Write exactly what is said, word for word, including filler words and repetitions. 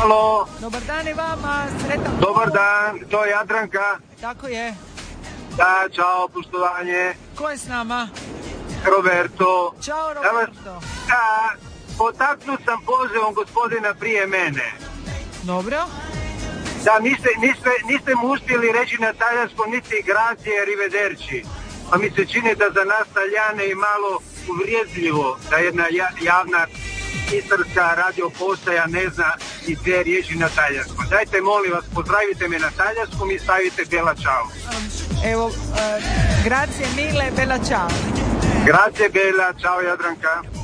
Halo. Dobar dan i vama, sretan. Dobar dan, to je Jadranka. Tako je. Da, čao, poštovanje. Ko je s nama? Roberto. Ćao, Roberto. Da, potaknut sam pozivom gospodina prije mene. Dobro. Da, niste, niste, niste mu uspjeli reći na talijanskom niti grazie, arrivederci. Pa mi se čini da za nas Talijane je malo uvrijedljivo da jedna javna istarska radio postaja ne zna i dvije riječi na talijanskom. Dajte, molim vas, pozdravite me na talijanskom i stavite bella ciao. Evo, uh, grazie mille, bella ciao. Grazie bella, ciao Jadranka.